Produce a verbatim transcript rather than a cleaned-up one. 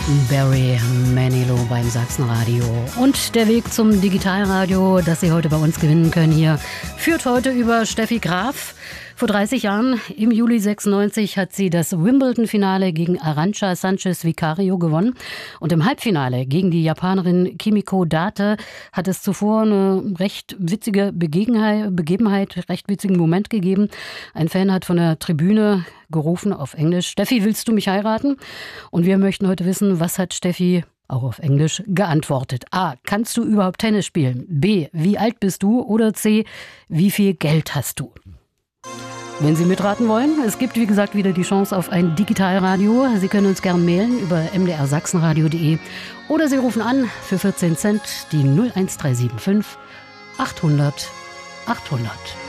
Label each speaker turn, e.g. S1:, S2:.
S1: Barry Manilow beim Sachsenradio. Und der Weg zum Digitalradio, das Sie heute bei uns gewinnen können hier, führt heute über Steffi Graf. Vor dreißig Jahren, im Juli sechsundneunzig, hat sie das Wimbledon-Finale gegen Arantxa Sanchez Vicario gewonnen. Und im Halbfinale gegen die Japanerin Kimiko Date hat es zuvor eine recht witzige Begebenheit, Begebenheit, recht witzigen Moment gegeben. Ein Fan hat von der Tribüne gerufen auf Englisch: Steffi, willst du mich heiraten? Und wir möchten heute wissen, was hat Steffi auch auf Englisch geantwortet? A. Kannst du überhaupt Tennis spielen? B. Wie alt bist du? Oder C. Wie viel Geld hast du? Wenn Sie mitraten wollen, es gibt wie gesagt wieder die Chance auf ein Digitalradio. Sie können uns gern mailen über m d r sachsenradio punkt de oder Sie rufen an für vierzehn Cent die null eins drei sieben fünf achthundert achthundert.